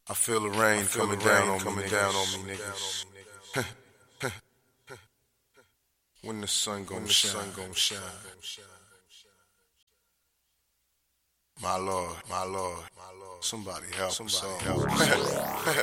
I feel the rain coming down on me, niggas. When the sun gon' shine. My Lord, somebody help, somebody help.